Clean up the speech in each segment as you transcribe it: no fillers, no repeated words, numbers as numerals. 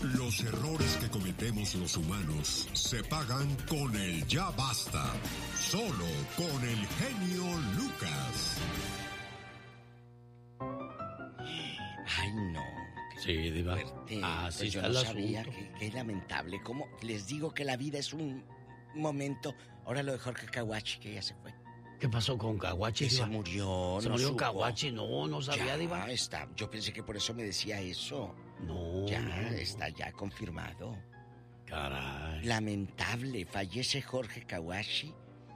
Los errores que cometemos los humanos se pagan con el ya basta. Solo con el genio Lucas. Ay, no. Sí, Diva. Fuerte. Así Pues yo está no el sabía asunto. que lamentable. ¿Cómo les digo que la vida es un momento? Ahora lo de Jorge Caguachi, que ya se fue. ¿Qué pasó con Caguachi, Que se Diva? murió, ¿Se no murió supo. Caguachi? No sabía, Ya Diva. está. Yo pensé que por eso me decía eso. No. Está ya confirmado. Caray. Lamentable, fallece Jorge Caguachi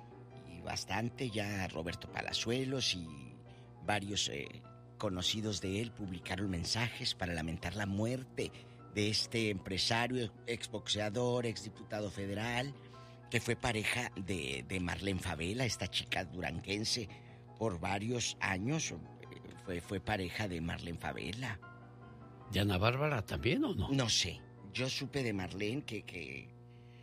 y bastante ya Roberto Palazuelos y varios conocidos de él publicaron mensajes para lamentar la muerte de este empresario, exboxeador, exdiputado federal, que fue pareja de Marlene Favela, esta chica duranguense, por varios años fue pareja de Marlene Favela. ¿De Ana Bárbara también o no? No sé. Yo supe de Marlene que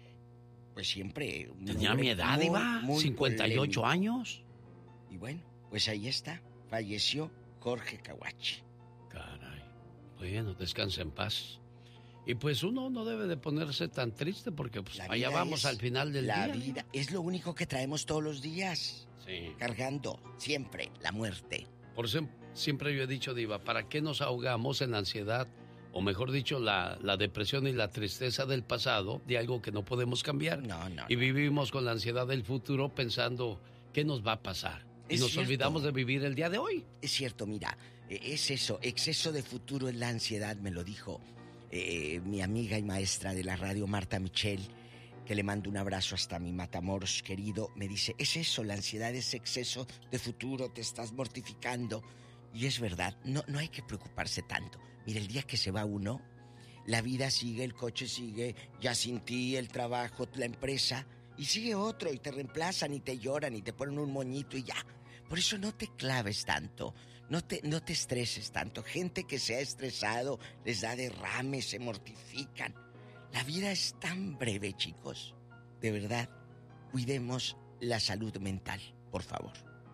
pues siempre... Tenía mi edad, Diva, 58 polémico. años. Y bueno, pues ahí está. Falleció Jorge Caguachi. Caray. Bueno, descansa en paz. Y pues uno no debe de ponerse tan triste porque pues allá vamos al final del día. La vida es lo único que traemos todos los días. Sí. Cargando siempre la muerte. Por eso siempre yo he dicho, Diva, ¿para qué nos ahogamos en la ansiedad? O mejor dicho, la depresión y la tristeza del pasado, de algo que no podemos cambiar. No. Y vivimos con la ansiedad del futuro pensando qué nos va a pasar. Y Es nos cierto. olvidamos de vivir el día de hoy. Es cierto, mira, es eso, exceso de futuro en la ansiedad, me lo dijo mi amiga y maestra de la radio, Marta Michel, que le mando un abrazo hasta mi Matamoros querido. Me dice, es eso, la ansiedad es exceso de futuro, te estás mortificando. Y es verdad, no hay que preocuparse tanto. Mira, el día que se va uno, la vida sigue, el coche sigue, ya sin ti, el trabajo, la empresa, y sigue otro, y te reemplazan, y te lloran, y te ponen un moñito, y ya. Por eso no te claves tanto, no te estreses tanto. Gente que se ha estresado, les da derrames, se mortifican. La vida es tan breve, chicos. De verdad, cuidemos la salud mental, por favor.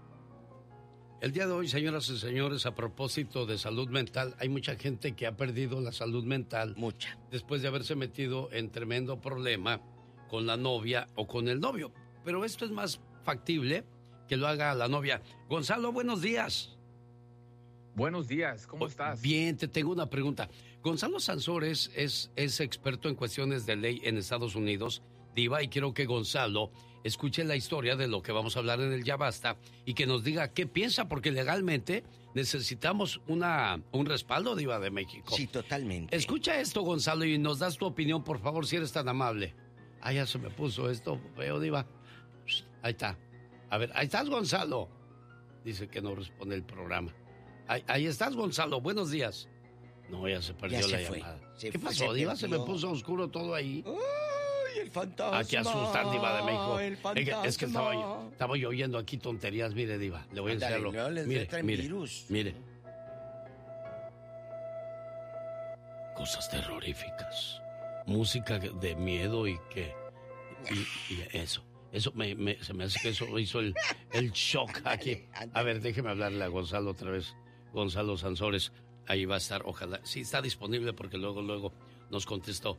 El día de hoy, señoras y señores, a propósito de salud mental, hay mucha gente que ha perdido la salud mental. Mucha. Después de haberse metido en tremendo problema con la novia o con el novio. Pero esto es más factible que lo haga la novia. Gonzalo, buenos días. Buenos días, ¿cómo estás? Bien, te tengo una pregunta. Gonzalo Sansores es experto en cuestiones de ley en Estados Unidos, Diva, y quiero que Gonzalo escuche la historia de lo que vamos a hablar en el Ya Basta y que nos diga qué piensa, porque legalmente necesitamos un respaldo, Diva de México. Sí, totalmente. Escucha esto, Gonzalo, y nos das tu opinión, por favor, si eres tan amable. Ah, ya se me puso esto, veo, Diva. Ahí está. A ver, ahí estás, Gonzalo. Dice que no responde el programa. Ahí estás, Gonzalo. Buenos días. No, ya se perdió la llamada. ¿Qué pasó, Diva? Se me puso oscuro todo ahí. ¡Ay, el fantasma! Aquí asustar, Diva de México. El fantasma. Es que estaba yo oyendo aquí tonterías. Mire, Diva, le voy a enseñarlo. No, les traen virus. Mire. Cosas terroríficas. Música de miedo y que... Y eso. Eso se me hace que eso hizo el shock aquí. A ver, déjeme hablarle a Gonzalo otra vez. Gonzalo Sansores, ahí va a estar, ojalá. Sí, está disponible porque luego nos contestó.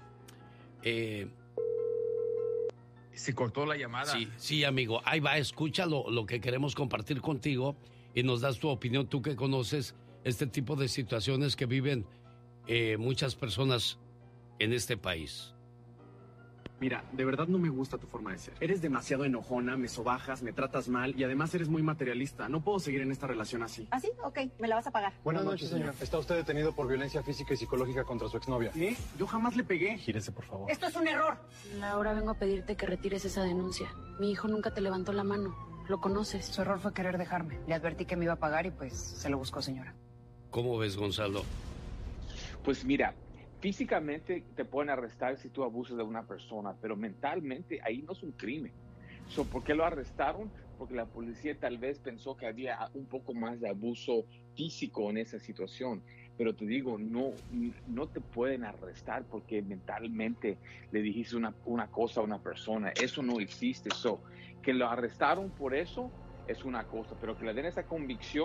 Se cortó la llamada. Sí, amigo, ahí va, escucha lo que queremos compartir contigo y nos das tu opinión, tú que conoces este tipo de situaciones que viven muchas personas en este país. Mira, de verdad no me gusta tu forma de ser. Eres demasiado enojona, me sobajas, me tratas mal y además eres muy materialista. No puedo seguir en esta relación así. ¿Ah, sí? Ok, me la vas a pagar. Buenas noches, señor. Está usted detenido por violencia física y psicológica contra su exnovia. ¿Qué? Yo jamás le pegué. Gírese, por favor. ¡Esto es un error! Laura, vengo a pedirte que retires esa denuncia. Mi hijo nunca te levantó la mano. Lo conoces. Su error fue querer dejarme. Le advertí que me iba a pagar y pues se lo buscó, señora. ¿Cómo ves, Gonzalo? Pues mira, físicamente te pueden arrestar si tú abusas de una persona, pero mentalmente ahí no es un crimen. ¿Por qué lo arrestaron? Porque la policía tal vez pensó que había un poco más de abuso físico en esa situación. Pero te digo, no te pueden arrestar porque mentalmente le dijiste una cosa a una persona. Eso no existe. Que lo arrestaron por eso es una cosa, pero que le den esa convicción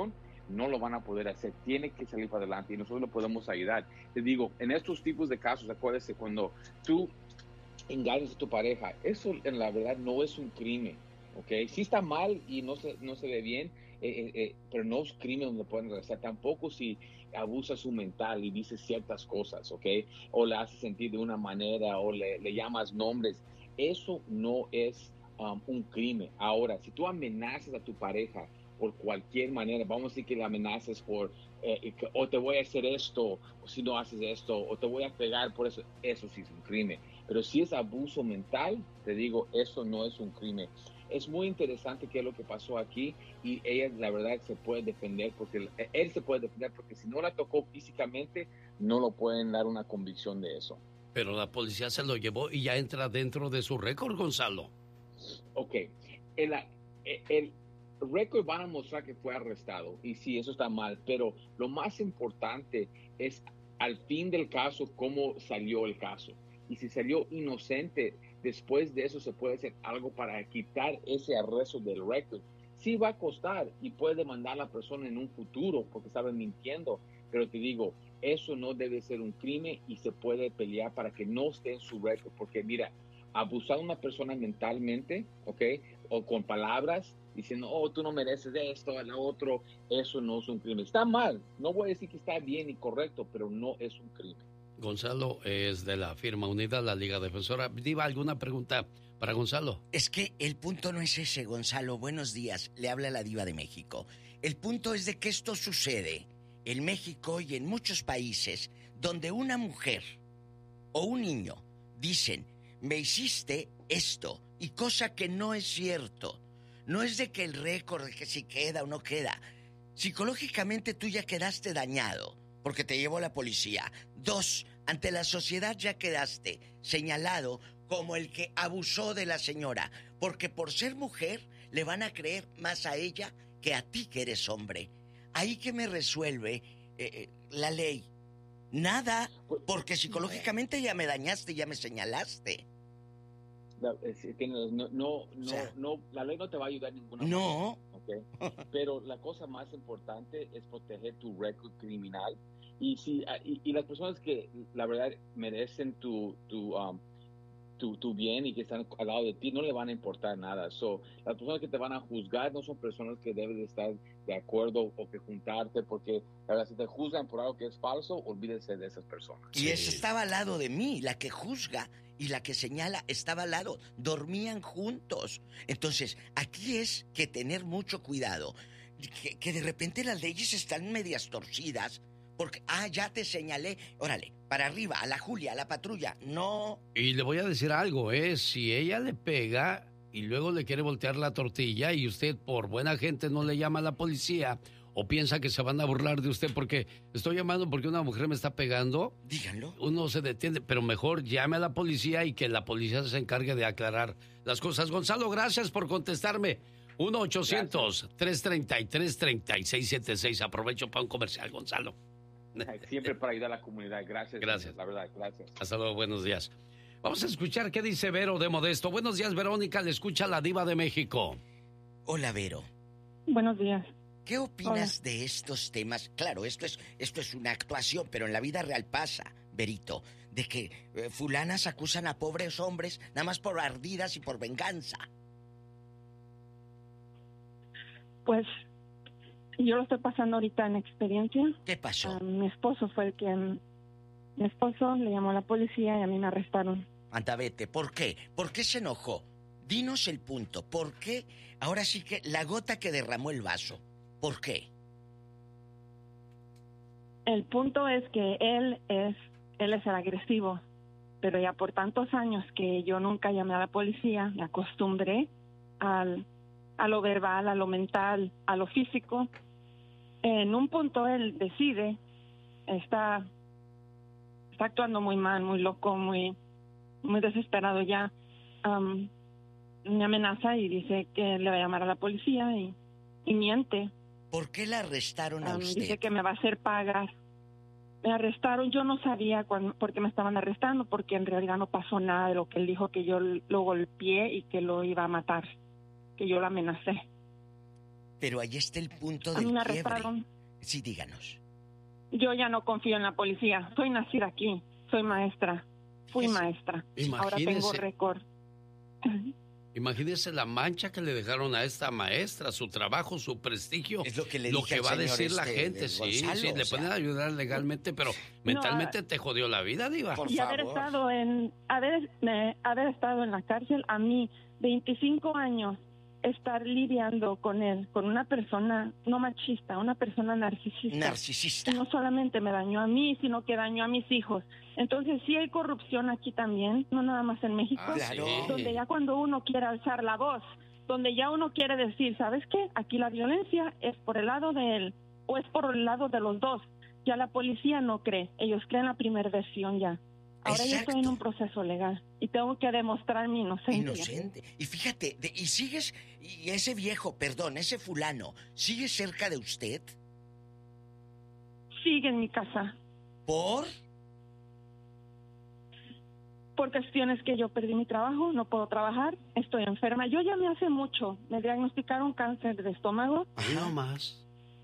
no lo van a poder hacer. Tiene que salir para adelante y nosotros lo podemos ayudar. Te digo, en estos tipos de casos, acuérdese, cuando tú engañas a tu pareja, eso en la verdad no es un crimen, ¿ok? Sí está mal y no se ve bien, pero no es crimen donde pueden arrestar. Tampoco si abusa su mental y dice ciertas cosas, ¿ok? O le hace sentir de una manera o le llamas nombres. Eso no es un crimen. Ahora, si tú amenazas a tu pareja por cualquier manera, vamos a decir que le amenazas por o te voy a hacer esto, o si no haces esto, o te voy a pegar por eso, eso sí es un crimen. Pero si es abuso mental, te digo, eso no es un crimen. Es muy interesante qué es lo que pasó aquí y ella, la verdad, se puede defender porque él se puede defender porque si no la tocó físicamente, no lo pueden dar una convicción de eso. Pero la policía se lo llevó y ya entra dentro de su récord, Gonzalo. Ok, el récord van a mostrar que fue arrestado y sí, eso está mal, pero lo más importante es al fin del caso cómo salió el caso. Y si salió inocente, después de eso se puede hacer algo para quitar ese arresto del récord. Sí va a costar y puede demandar a la persona en un futuro porque estaba mintiendo, pero te digo, eso no debe ser un crimen y se puede pelear para que no esté en su récord, porque mira, abusar a una persona mentalmente, ¿ok? O con palabras, diciendo, oh, tú no mereces esto, lo otro, eso no es un crimen. Está mal, no voy a decir que está bien y correcto, pero no es un crimen. Gonzalo es de la firma Unida, la Liga Defensora. Diva, ¿alguna pregunta para Gonzalo? Es que el punto no es ese, Gonzalo. Buenos días, le habla la Diva de México. El punto es de que esto sucede en México y en muchos países donde una mujer o un niño dicen, me hiciste esto, y cosa que no es cierto. No es de que el récord, de que si queda o no queda. Psicológicamente tú ya quedaste dañado porque te llevó la policía. 2, ante la sociedad ya quedaste señalado como el que abusó de la señora, porque por ser mujer le van a creer más a ella que a ti que eres hombre. Ahí que me resuelve la ley. Nada, porque psicológicamente ya me dañaste, ya me señalaste. No, la ley no te va a ayudar en ninguna manera. No. Okay. Pero la cosa más importante es proteger tu récord criminal. Y las personas que la verdad merecen tu bien y que están al lado de ti, no le van a importar nada. Las personas que te van a juzgar no son personas que deben de estar de acuerdo o que juntarte, porque la verdad, si te juzgan por algo que es falso, olvídense de esas personas. Y esa estaba al lado de mí, la que juzga y la que señala estaba al lado, dormían juntos. Entonces, aquí es que tener mucho cuidado, que de repente las leyes están medias torcidas, porque, ya te señalé, órale, para arriba, a la Julia, a la patrulla, no. Y le voy a decir algo, si ella le pega y luego le quiere voltear la tortilla y usted por buena gente no le llama a la policía o piensa que se van a burlar de usted porque estoy llamando porque una mujer me está pegando, díganlo. Uno se detiene, pero mejor llame a la policía y que la policía se encargue de aclarar las cosas. Gonzalo, gracias por contestarme. 1-800-333-3676. Aprovecho para un comercial, Gonzalo. Siempre para ayudar a la comunidad. Gracias. Gracias. La verdad, gracias. Hasta luego, buenos días. Vamos a escuchar qué dice Vero de Modesto. Buenos días, Verónica, le escucha la Diva de México. Hola, Vero. Buenos días. ¿Qué opinas de estos temas? Claro, esto es una actuación, pero en la vida real pasa, Verito, de que fulanas acusan a pobres hombres nada más por ardidas y por venganza. Pues yo lo estoy pasando ahorita en experiencia. ¿Qué pasó? Mi esposo fue el que... Mi esposo le llamó a la policía y a mí me arrestaron. Anda, vete. ¿Por qué? ¿Por qué se enojó? Dinos el punto. ¿Por qué? Ahora sí que la gota que derramó el vaso. ¿Por qué? El punto es que él es el agresivo, pero ya por tantos años que yo nunca llamé a la policía, me acostumbré a lo verbal, a lo mental, a lo físico. En un punto él decide, está actuando muy mal, muy loco, muy desesperado ya. Me amenaza y dice que le va a llamar a la policía y miente. ¿Por qué la arrestaron a usted? Dice que me va a hacer pagar. Me arrestaron, yo no sabía por qué me estaban arrestando, porque en realidad no pasó nada de lo que él dijo, que yo lo golpeé y que lo iba a matar, que yo lo amenacé. Pero ahí está el punto del quiebre. arrestaron. Sí, díganos. Yo ya no confío en la policía. Soy nacida aquí. Soy maestra. Fui maestra. Ahora tengo récord. Imagínese la mancha que le dejaron a esta maestra, su trabajo, su prestigio. Es lo que le lo dije que va a decir la gente, Gonzalo, sí, le pueden ayudar legalmente, pero mentalmente te jodió la vida, Diva. Y haber estado en la cárcel, a mí, 25 años, estar lidiando con él, con una persona no machista, una persona narcisista. No solamente me dañó a mí, sino que dañó a mis hijos. Entonces sí hay corrupción aquí también, no nada más en México, claro. Donde ya cuando uno quiere alzar la voz, donde ya uno quiere decir, ¿sabes qué? Aquí la violencia es por el lado de él o es por el lado de los dos. Ya la policía no cree, ellos creen la primera versión ya. Ahora yo estoy en un proceso legal y tengo que demostrar mi inocencia. Inocente. Y fíjate, y sigues, y ese viejo, perdón, ese fulano, ¿sigue cerca de usted? Sigue en mi casa. ¿Por? Por cuestiones que yo perdí mi trabajo, no puedo trabajar, estoy enferma. Yo llamé hace mucho, me diagnosticaron cáncer de estómago. No más.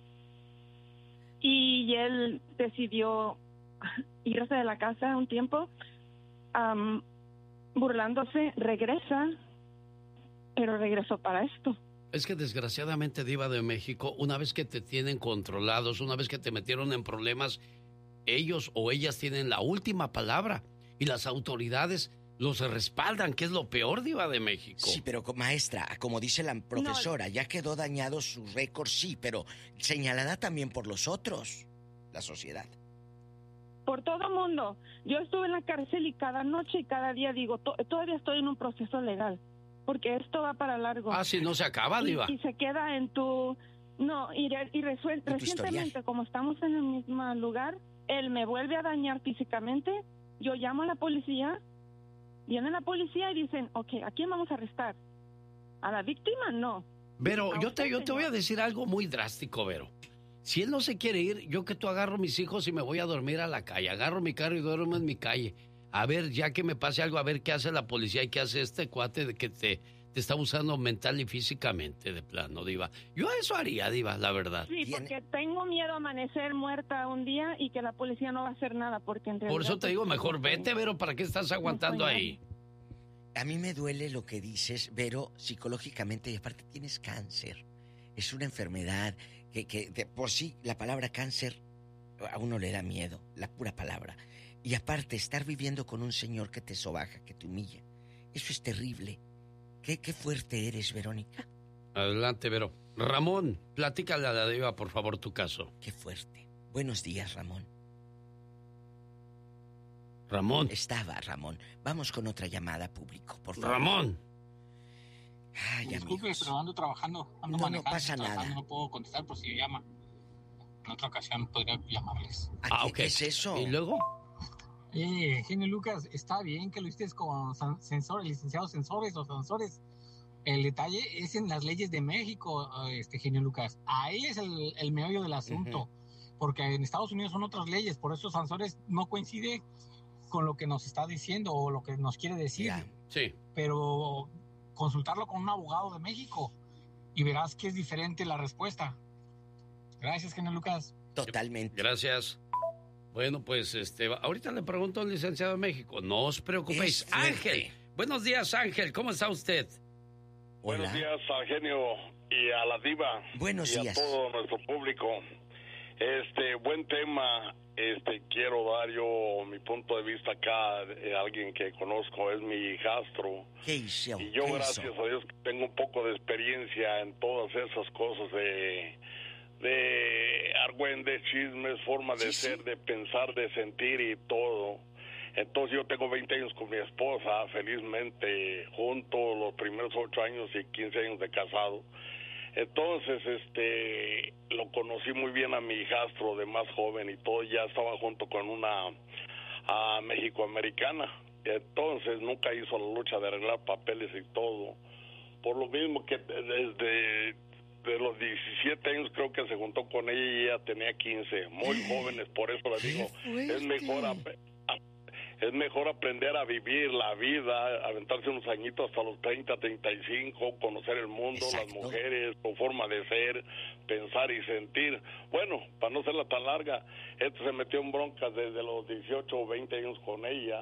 Y él decidió irse de la casa un tiempo, burlándose, regresa, pero regresó para esto. Es que desgraciadamente, Diva de México, una vez que te tienen controlados, una vez que te metieron en problemas, ellos o ellas tienen la última palabra y las autoridades los respaldan, que es lo peor, Diva de México. Sí, pero maestra, como dice la profesora, ya quedó dañado su récord, sí, pero señalada también por los otros, la sociedad. Por todo mundo. Yo estuve en la cárcel y cada noche y cada día digo, todavía estoy en un proceso legal, porque esto va para largo. Ah, si no se acaba, Diva. Y se queda en tu... No, recientemente, como estamos en el mismo lugar, él me vuelve a dañar físicamente, yo llamo a la policía, viene la policía y dicen, ok, ¿a quién vamos a arrestar? ¿A la víctima? No. Vero, yo te voy a decir algo muy drástico, Vero. Si él no se quiere ir, yo que tú agarro mis hijos y me voy a dormir a la calle. Agarro mi carro y duermo en mi calle. A ver, ya que me pase algo, a ver qué hace la policía y qué hace este cuate de que te está usando mental y físicamente de plano, Diva. Yo eso haría, Diva, la verdad. Sí, porque tengo miedo a amanecer muerta un día y que la policía no va a hacer nada. Porque en Por eso te digo, mejor vete, Vero, ¿para qué estás aguantando ahí? A mí me duele lo que dices, Vero, psicológicamente, y aparte tienes cáncer. Es una enfermedad que de por sí la palabra cáncer a uno le da miedo, la pura palabra. Y aparte, estar viviendo con un señor que te sobaja, que te humilla, eso es terrible. Qué fuerte eres, Verónica. Adelante, Vero. Ramón, platícale a la Diva, por favor, tu caso. Qué fuerte. Buenos días, Ramón. Ramón. Estaba, Ramón. Vamos con otra llamada, público, por favor. Ramón. Ay, disculpe, pero ando trabajando, ando manejando. No pasa nada. No puedo contestar por si llama. En otra ocasión podría llamarles. Ok. ¿Qué es eso? ¿Y luego? Genio Lucas, está bien que lo hiciste con sensores, licenciados sensores o sensores. El detalle es en las leyes de México, Genio Lucas. Ahí es el meollo del asunto. Porque en Estados Unidos son otras leyes, por eso sensores no coincide con lo que nos está diciendo o lo que nos quiere decir. Sí. Pero consultarlo con un abogado de México y verás que es diferente la respuesta. Gracias, Genio Lucas. Totalmente. Gracias. Bueno, pues ahorita le pregunto al licenciado de México. No os preocupéis. Ángel. Buenos días, Ángel. ¿Cómo está usted? Buenos días al genio y a la Diva. Buenos días. Y a todo nuestro público. Buen tema. Quiero dar yo mi punto de vista acá. Alguien que conozco es mi hijastro. ¿Qué hizo? Y yo, gracias a Dios, tengo un poco de experiencia en todas esas cosas de argüendes, chismes, forma de ser, de pensar, de sentir y todo. Entonces yo tengo 20 años con mi esposa, felizmente juntos, los primeros 8 años y 15 años de casado. Entonces, lo conocí muy bien a mi hijastro de más joven y todo, ya estaba junto con una mexicoamericana. Entonces nunca hizo la lucha de arreglar papeles y todo. Por lo mismo que desde los 17 años creo que se juntó con ella y ella tenía 15, muy jóvenes, por eso le digo, Es mejor aprender a vivir la vida, aventarse unos añitos hasta los 30, 35, conocer el mundo, Exacto. las mujeres, su forma de ser, pensar y sentir. Bueno, para no serla tan larga, se metió en broncas desde los 18 o 20 años con ella,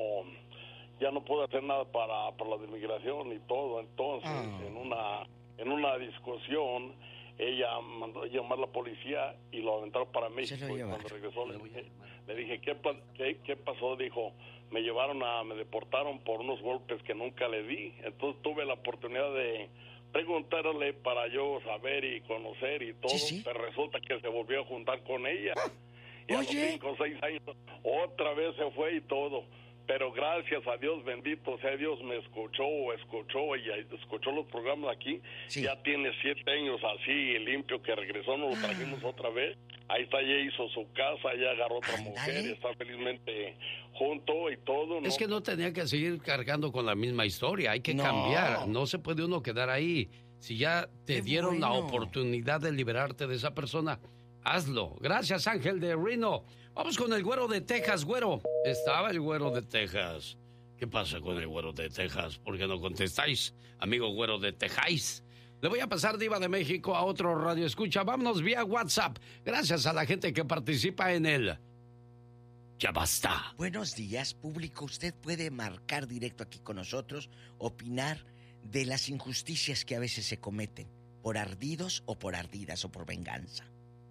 ya no pudo hacer nada para la de migración y todo. Entonces, en una discusión, ella mandó a llamar a la policía y lo aventaron para México. Y cuando regresó le dije, ¿qué pasó? Dijo, me deportaron por unos golpes que nunca le di. Entonces tuve la oportunidad de preguntarle para yo saber y conocer y todo, pero resulta que se volvió a juntar con ella. Y a los 5 o 6 años otra vez se fue y todo. Pero gracias a Dios, bendito sea Dios, me escuchó y escuchó los programas aquí. Ya tiene 7 años así, limpio, que regresó, nos lo trajimos otra vez. Ahí está, ya hizo su casa, ya agarró otra mujer, está felizmente junto y todo. Es que no tenía que seguir cargando con la misma historia, hay que cambiar, no se puede uno quedar ahí. Si ya te dieron la oportunidad de liberarte de esa persona, hazlo. Gracias, Ángel de Reno. Vamos con el güero de Texas, güero. Estaba el güero de Texas. ¿Qué pasa con el güero de Texas? ¿Por qué no contestáis, amigo güero de Texas? Le voy a pasar, Diva de México, a otro radio escucha. Vámonos vía WhatsApp. Gracias a la gente que participa en el Ya Basta. Buenos días, público. Usted puede marcar directo aquí con nosotros, opinar de las injusticias que a veces se cometen, por ardidos o por ardidas o por venganza.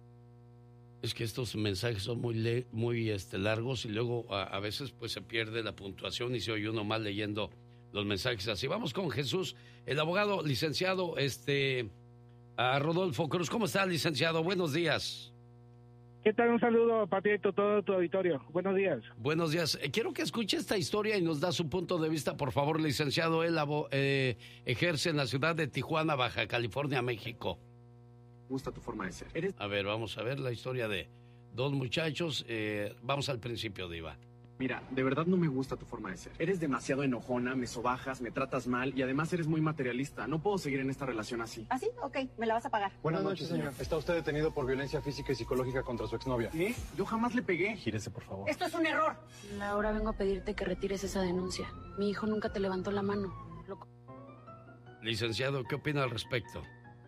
Es que estos mensajes son muy largos y luego a veces pues se pierde la puntuación y se oye uno mal leyendo los mensajes así. Vamos con Jesús, el abogado licenciado a Rodolfo Cruz. ¿Cómo está, licenciado? Buenos días. ¿Qué tal? Un saludo, Patito, todo tu auditorio. Buenos días. Buenos días. Quiero que escuche esta historia y nos da su punto de vista, por favor, licenciado. Él ejerce en la ciudad de Tijuana, Baja California, México. Gusta tu forma de ser. A ver, vamos a ver la historia de dos muchachos. Vamos al principio, Diva. Mira, de verdad no me gusta tu forma de ser. Eres demasiado enojona, me sobajas, me tratas mal y además eres muy materialista. No puedo seguir en esta relación así. ¿Ah, sí? Ok, me la vas a pagar. Buenas noches, señor. Está usted detenido por violencia física y psicológica contra su exnovia. ¿Qué? Yo jamás le pegué. Gírese, por favor. Esto es un error. Laura, vengo a pedirte que retires esa denuncia. Mi hijo nunca te levantó la mano. Licenciado, ¿qué opina al respecto?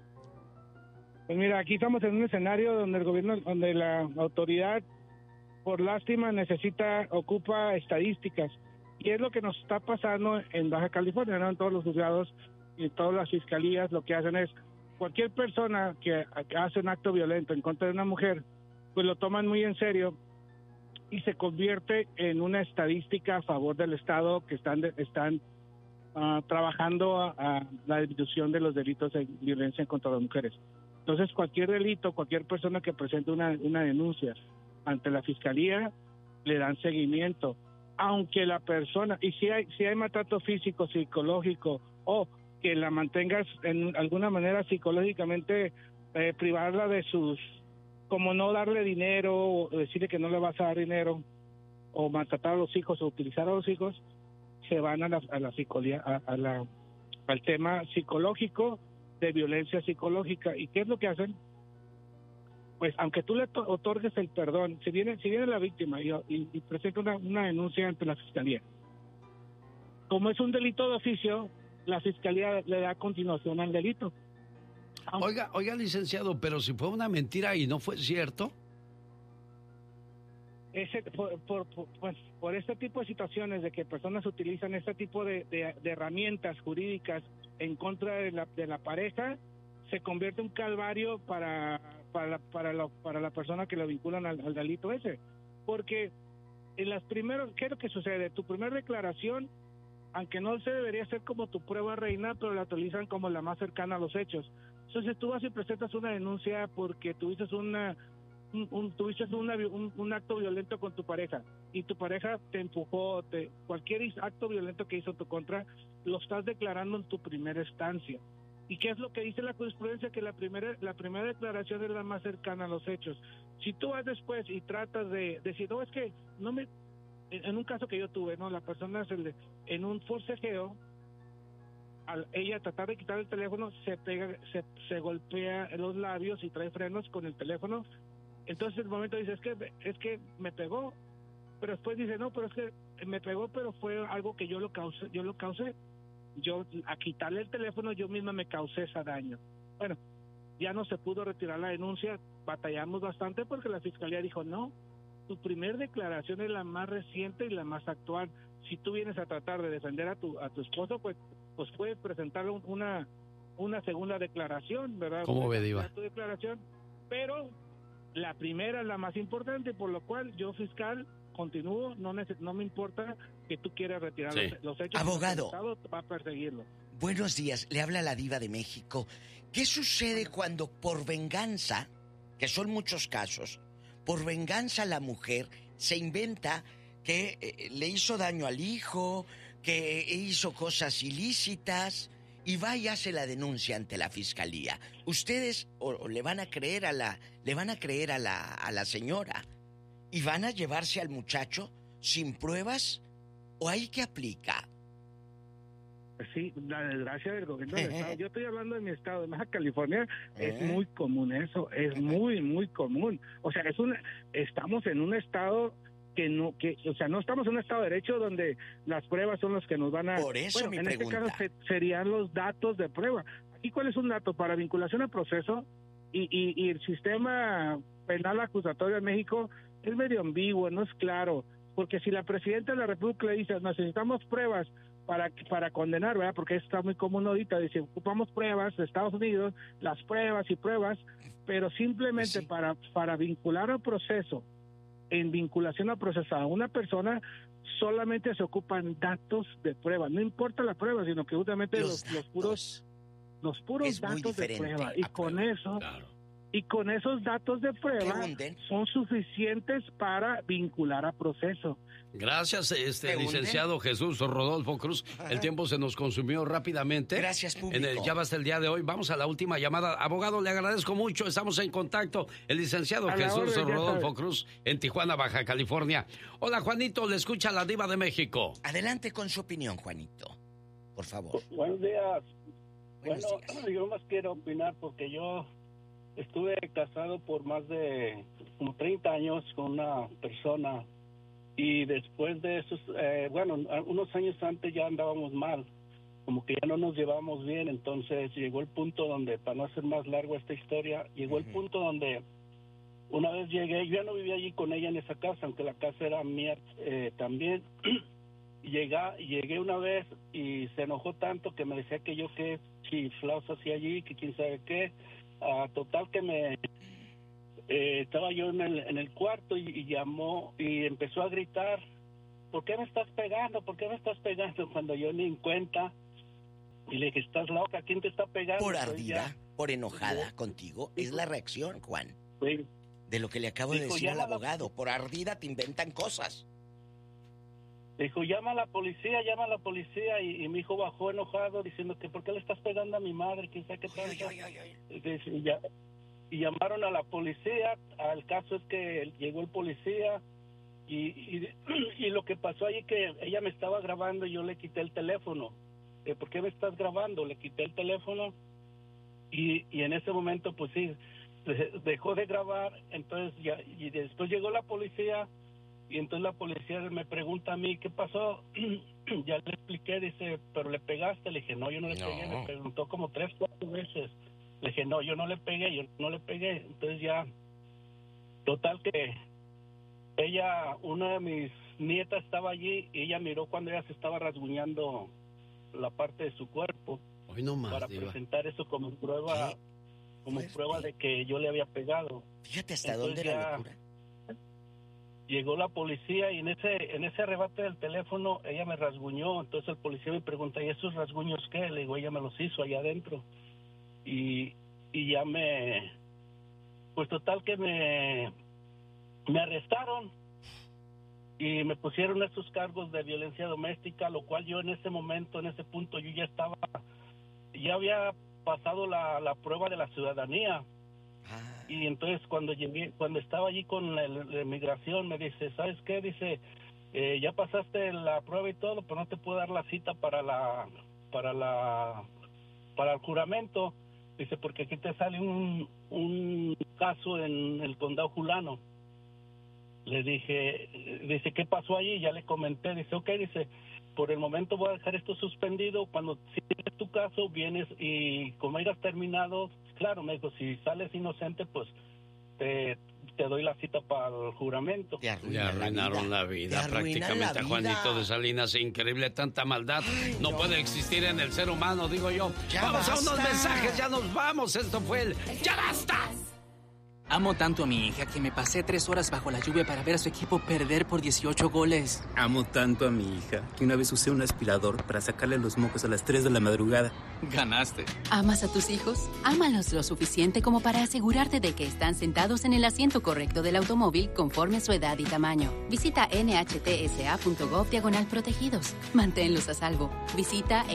Pues mira, aquí estamos en un escenario donde el gobierno, donde la autoridad, por lástima, ocupa estadísticas. Y es lo que nos está pasando en Baja California, ¿no? En todos los juzgados y en todas las fiscalías, lo que hacen es, cualquier persona que hace un acto violento en contra de una mujer, pues lo toman muy en serio y se convierte en una estadística a favor del Estado que están trabajando a la disminución de los delitos de violencia contra las mujeres. Entonces, cualquier delito, cualquier persona que presente una denuncia ante la fiscalía, le dan seguimiento. Aunque la persona, y si hay maltrato físico, psicológico, o que la mantengas en alguna manera psicológicamente, privarla de como no darle dinero, o decirle que no le vas a dar dinero, o maltratar a los hijos, o utilizar a los hijos, se van a la psicología, al tema psicológico, de violencia psicológica. ¿Y qué es lo que hacen? Pues aunque tú le otorgues el perdón, si viene la víctima y presenta una denuncia ante la fiscalía, como es un delito de oficio, la fiscalía le da continuación al delito. Oiga, licenciado, pero si fue una mentira y no fue cierto. Por este tipo de situaciones de que personas utilizan este tipo de herramientas jurídicas en contra de la pareja, se convierte en un calvario para la persona que lo vinculan al delito ese. Porque en ¿qué es lo que sucede? Tu primera declaración, aunque no se debería ser como tu prueba reina, pero la utilizan como la más cercana a los hechos. Entonces tú vas y presentas una denuncia porque tuviste un acto violento con tu pareja y tu pareja te empujó, cualquier acto violento que hizo en tu contra, lo estás declarando en tu primera instancia. ¿Y qué es lo que dice la jurisprudencia? Que la primera declaración es la más cercana a los hechos. Si tú vas después y tratas de decir, no, es que en un caso que yo tuve, no, la persona en un forcejeo, al ella tratar de quitar el teléfono, se golpea los labios y trae frenos con el teléfono. Entonces el momento dice, es que me pegó, pero después dice, no, pero es que me pegó, pero fue algo que yo lo causé. Yo, a quitarle el teléfono, yo misma me causé ese daño. Bueno, ya no se pudo retirar la denuncia, batallamos bastante porque la fiscalía dijo, no, tu primer declaración es la más reciente y la más actual. Si tú vienes a tratar de defender a tu esposo, pues puedes presentar una segunda declaración, ¿verdad? ¿Cómo ve, Diva? Tu declaración, pero la primera es la más importante, por lo cual yo, fiscal, continúo, no me importa que tú quieras retirar los hechos. Abogado, el Estado va a perseguirlo. Buenos días, le habla la Diva de México. ¿Qué sucede cuando por venganza, que son muchos casos, por venganza la mujer se inventa que le hizo daño al hijo, que hizo cosas ilícitas y va y hace la denuncia ante la fiscalía? ¿Ustedes o le van a creer a la señora y van a llevarse al muchacho sin pruebas o ahí qué aplica? Sí, la desgracia del gobierno del estado. Yo estoy hablando de mi estado, de Baja California. Es muy común eso, es muy, muy común. O sea, estamos en un estado no estamos en un estado de derecho donde las pruebas son los que nos van a... Por eso mi pregunta. Este caso serían los datos de prueba. Aquí, ¿cuál es un dato? Para vinculación al proceso y el sistema penal acusatorio en México es medio ambiguo, no es claro. Porque si la presidenta de la República le dice, necesitamos pruebas para condenar, ¿verdad? Porque está muy común ahorita, dice, ocupamos pruebas de Estados Unidos, las pruebas y pruebas, pero simplemente para vincular al proceso, en vinculación al proceso a una persona, solamente se ocupan datos de prueba. No importa la prueba, sino que justamente los puros datos de prueba. Y con eso... Claro. Y con esos datos de prueba son suficientes para vincular a proceso. Gracias, licenciado Jesús Rodolfo Cruz. El tiempo se nos consumió rápidamente. Gracias, público. En el Ya Basta el día de hoy. Vamos a la última llamada. Abogado, le agradezco mucho. Estamos en contacto. El licenciado Jesús Rodolfo Cruz en Tijuana, Baja California. Hola, Juanito, le escucha la Diva de México. Adelante con su opinión, Juanito. Por favor. Buenos días. Yo más quiero opinar porque yo estuve casado por más de como 30 años con una persona y después de esos, unos años antes ya andábamos mal, como que ya no nos llevábamos bien. Entonces llegó el punto donde, para no hacer más largo esta historia, llegó el punto donde una vez llegué, yo ya no vivía allí con ella en esa casa, aunque la casa era mía también. Llegué una vez y se enojó tanto que me decía que yo qué chiflados hacía allí, que quién sabe qué. Total que estaba yo en el cuarto y llamó y empezó a gritar, ¿por qué me estás pegando? ¿Por qué me estás pegando? Cuando yo ni en cuenta, y le dije, ¿estás loca? ¿Quién te está pegando? Por ardida, por enojada contigo, es la reacción, Juan, de lo que le acabo de decir al abogado. Por ardida te inventan cosas. Dijo, llama a la policía, y mi hijo bajó enojado diciendo que ¿por qué le estás pegando a mi madre? ¿Quién sabe qué tal? Y llamaron a la policía. El caso es que llegó el policía y lo que pasó ahí que ella me estaba grabando y yo le quité el teléfono. ¿Por qué me estás grabando? Le quité el teléfono y en ese momento pues sí, dejó de grabar. Entonces y después llegó la policía. Y entonces la policía me pregunta a mí, ¿qué pasó? Ya le expliqué, dice, ¿pero le pegaste? Le dije, no, yo no le pegué. Me preguntó como 3, 4 veces. Le dije, no, yo no le pegué. Entonces ya, total que una de mis nietas estaba allí y ella miró cuando ella se estaba rasguñando la parte de su cuerpo. Hoy no más, para presentar eso como prueba, prueba de que yo le había pegado. Fíjate hasta dónde la locura. Llegó la policía y en ese arrebate del teléfono ella me rasguñó. Entonces el policía me pregunta, ¿y esos rasguños qué? Le digo, ella me los hizo allá adentro. Y ya pues total que me arrestaron y me pusieron esos cargos de violencia doméstica, lo cual yo en ese momento, en ese punto, yo ya había pasado la prueba de la ciudadanía. Y entonces cuando estaba allí con la inmigración me dice, ¿sabes qué? Dice, ya pasaste la prueba y todo, pero no te puedo dar la cita para el juramento. Dice, porque aquí te sale un caso en el condado fulano. Le dije, dice, ¿qué pasó allí? Ya le comenté, dice, ok, dice, por el momento voy a dejar esto suspendido, cuando sigues tu caso vienes y como hayas terminado, claro, me dijo, si sales inocente, pues te doy la cita para el juramento. Le arruinaron la vida prácticamente a Juanito de Salinas. Increíble, tanta maldad. No puede existir en el ser humano, digo yo. Vamos a unos mensajes, ya nos vamos. Esto fue el ¡Ya basta! Amo tanto a mi hija que me pasé 3 horas bajo la lluvia para ver a su equipo perder por 18 goles. Amo tanto a mi hija que una vez usé un aspirador para sacarle los mocos a las 3 de la madrugada. Ganaste. ¿Amas a tus hijos? Ámalos lo suficiente como para asegurarte de que están sentados en el asiento correcto del automóvil conforme a su edad y tamaño. Visita nhtsa.gov/protegidos. Manténlos a salvo. Visita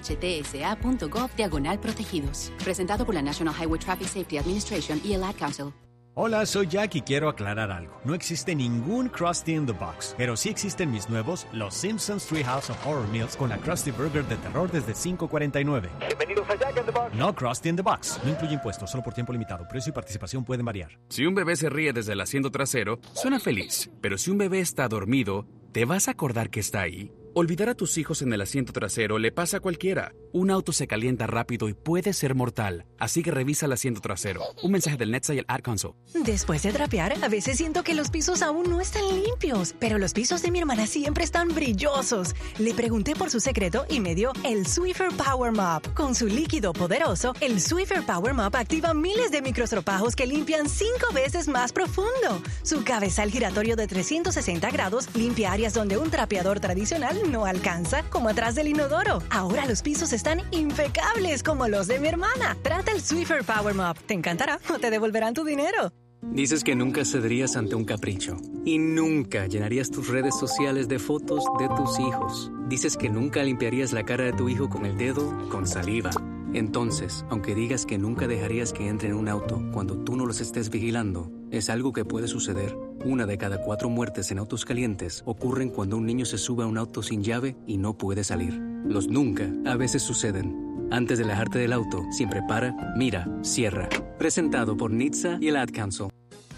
nhtsa.gov/protegidos. Presentado por la National Highway Traffic Safety Administration y el Ad Council. Hola, soy Jack y quiero aclarar algo. No existe ningún Krusty in the Box, pero sí existen mis nuevos Los Simpsons Treehouse of Horror Meals con la Krusty Burger de terror desde $5.49. Bienvenidos a Jack in the Box. No Krusty in the Box. No incluye impuestos, solo por tiempo limitado. Precio y participación pueden variar. Si un bebé se ríe desde el asiento trasero, suena feliz. Pero si un bebé está dormido, ¿te vas a acordar que está ahí? Olvidar a tus hijos en el asiento trasero le pasa a cualquiera. Un auto se calienta rápido y puede ser mortal. Así que revisa el asiento trasero. Un mensaje del NHTSA y el Ad Council. Después de trapear, a veces siento que los pisos aún no están limpios, pero los pisos de mi hermana siempre están brillosos. Le pregunté por su secreto y me dio el Swiffer Power Mop. Con su líquido poderoso, el Swiffer Power Mop activa miles de microstropajos que limpian 5 veces más profundo. Su cabezal giratorio de 360 grados limpia áreas donde un trapeador tradicional no alcanza, como atrás del inodoro. Ahora los pisos están impecables como los de mi hermana. Trata el Swiffer Power Mop. Te encantará o te devolverán tu dinero. Dices que nunca cederías ante un capricho y nunca llenarías tus redes sociales de fotos de tus hijos. Dices que nunca limpiarías la cara de tu hijo con el dedo con saliva. Entonces, aunque digas que nunca dejarías que entre en un auto cuando tú no los estés vigilando, es algo que puede suceder. 1 de cada 4 muertes en autos calientes ocurren cuando un niño se sube a un auto sin llave y no puede salir. Los nunca a veces suceden. Antes de alejarte del auto, siempre para, mira, cierra. Presentado por NHTSA y el Ad Council.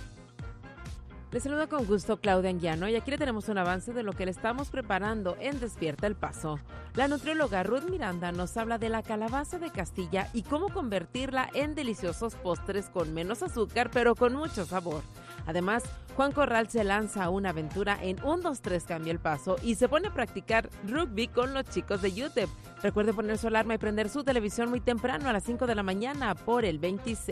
Les saludo con gusto Claudia Anguiano y aquí le tenemos un avance de lo que le estamos preparando en Despierta el Paso. La nutrióloga Ruth Miranda nos habla de la calabaza de Castilla y cómo convertirla en deliciosos postres con menos azúcar pero con mucho sabor. Además, Juan Corral se lanza a una aventura en 1, 2, 3 Cambia el Paso y se pone a practicar rugby con los chicos de UTEP. Recuerde poner su alarma y prender su televisión muy temprano a las 5 de la mañana por el 26.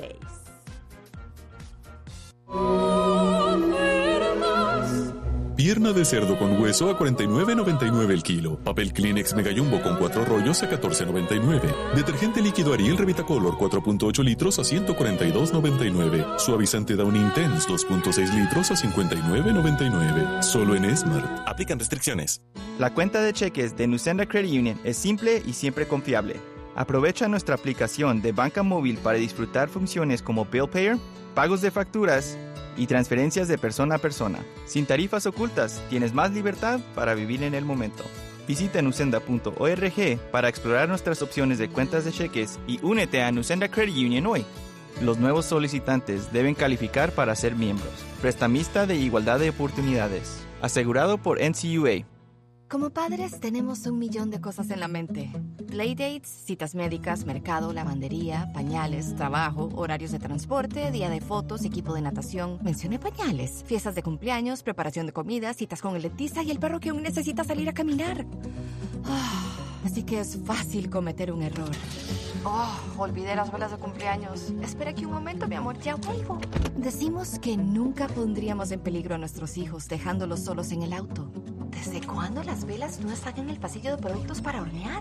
Pierna de cerdo con hueso a $49.99 el kilo. Papel Kleenex Mega Jumbo con 4 rollos a $14.99. Detergente líquido Ariel Revitacolor 4.8 litros a $142.99. Suavizante Downy Intense 2.6 litros a $59.99. Solo en Smart. Aplican restricciones. La cuenta de cheques de Nusenda Credit Union es simple y siempre confiable. Aprovecha nuestra aplicación de banca móvil para disfrutar funciones como Bill Payer, pagos de facturas y transferencias de persona a persona. Sin tarifas ocultas, tienes más libertad para vivir en el momento. Visita nusenda.org para explorar nuestras opciones de cuentas de cheques y únete a Nusenda Credit Union hoy. Los nuevos solicitantes deben calificar para ser miembros. Prestamista de igualdad de oportunidades. Asegurado por NCUA. Como padres tenemos 1.000.000 de cosas en la mente. Playdates, citas médicas, mercado, lavandería, pañales, trabajo, horarios de transporte, día de fotos, equipo de natación. Mencioné pañales. Fiestas de cumpleaños, preparación de comida, citas con el dentista y el perro que aún necesita salir a caminar. Así que es fácil cometer un error. Olvidé las velas de cumpleaños. Espera aquí un momento, mi amor, ya vuelvo. Decimos que nunca pondríamos en peligro a nuestros hijos dejándolos solos en el auto. ¿Desde cuándo las velas no están en el pasillo de productos para hornear?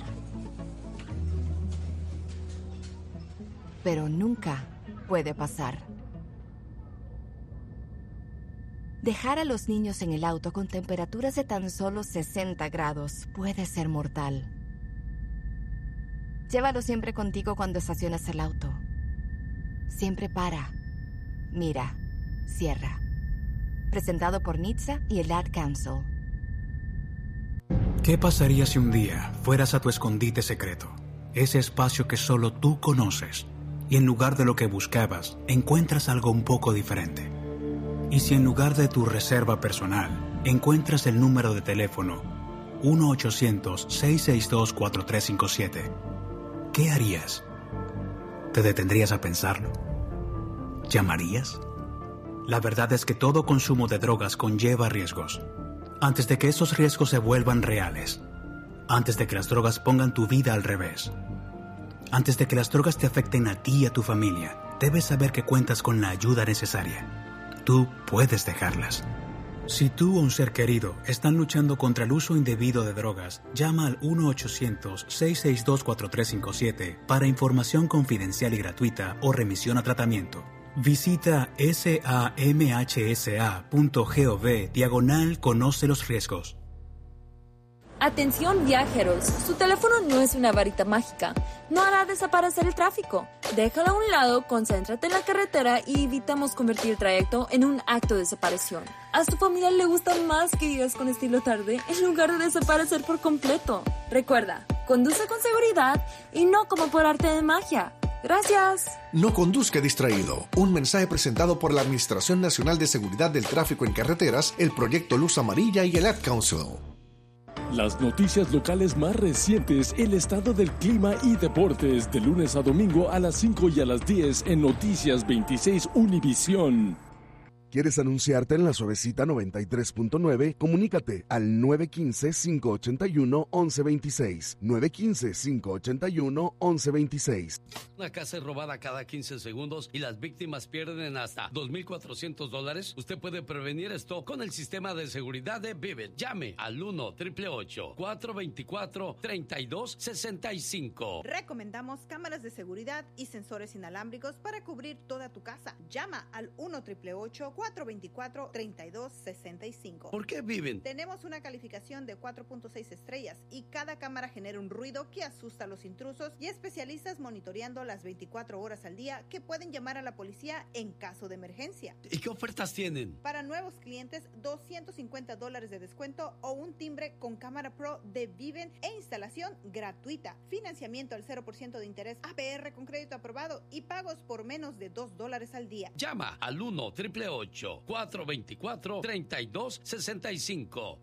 Pero nunca puede pasar. Dejar a los niños en el auto con temperaturas de tan solo 60 grados puede ser mortal. Llévalo siempre contigo cuando estaciones el auto. Siempre para, mira, cierra. Presentado por NHTSA y el Ad Council. ¿Qué pasaría si un día fueras a tu escondite secreto? Ese espacio que solo tú conoces. Y en lugar de lo que buscabas, encuentras algo un poco diferente. ¿Y si en lugar de tu reserva personal encuentras el número de teléfono 1-800-662-4357? ¿Qué harías? ¿Te detendrías a pensarlo? ¿Llamarías? La verdad es que todo consumo de drogas conlleva riesgos. Antes de que esos riesgos se vuelvan reales, antes de que las drogas pongan tu vida al revés, antes de que las drogas te afecten a ti y a tu familia, debes saber que cuentas con la ayuda necesaria. Tú puedes dejarlas. Si tú o un ser querido están luchando contra el uso indebido de drogas, llama al 1-800-662-4357 para información confidencial y gratuita o remisión a tratamiento. Visita samhsa.gov/conoce los riesgos. Atención viajeros, su teléfono no es una varita mágica, no hará desaparecer el tráfico. Déjalo a un lado, concéntrate en la carretera y evitamos convertir el trayecto en un acto de desaparición. A su familia le gusta más que vivas con estilo tarde en lugar de desaparecer por completo. Recuerda, conduce con seguridad y no como por arte de magia. Gracias. No conduzca distraído. Un mensaje presentado por la Administración Nacional de Seguridad del Tráfico en Carreteras, el Proyecto Luz Amarilla y el Ad Council. Las noticias locales más recientes, el estado del clima y deportes, de lunes a domingo a las 5 y a las 10 en Noticias 26 Univisión. ¿Quieres anunciarte en la Suavecita 93.9? Comunícate al 915-581-1126. 915-581-1126. Una casa es robada cada 15 segundos y las víctimas pierden hasta $2,400. Usted puede prevenir esto con el sistema de seguridad de Vivint. Llame al 1-888-424-3265. Recomendamos cámaras de seguridad y sensores inalámbricos para cubrir toda tu casa. Llama al 1-888-424-3265. ¿Por qué Vivint? Tenemos una calificación de 4.6 estrellas y cada cámara genera un ruido que asusta a los intrusos y especialistas monitoreando las 24 horas al día que pueden llamar a la policía en caso de emergencia. ¿Y qué ofertas tienen? Para nuevos clientes, $250 de descuento o un timbre con cámara pro de Vivint e instalación gratuita. Financiamiento al 0% de interés, APR con crédito aprobado y pagos por menos de $2 al día. Llama al 1-888-424-3265.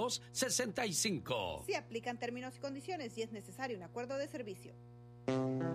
1-888-424-3265. Se aplican términos y condiciones y es necesario un acuerdo de servicio.